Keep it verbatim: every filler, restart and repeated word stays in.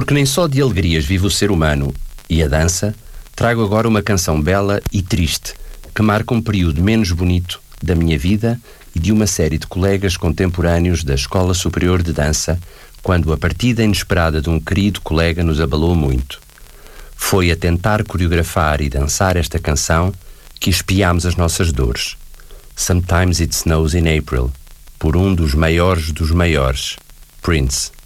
Porque nem só de alegrias vive o ser humano e a dança, trago agora uma canção bela e triste, que marca um período menos bonito da minha vida e de uma série de colegas contemporâneos da Escola Superior de Dança, quando a partida inesperada de um querido colega nos abalou muito. Foi a tentar coreografar e dançar esta canção que espiámos as nossas dores. Sometimes It Snows in April, por um dos maiores dos maiores, Prince.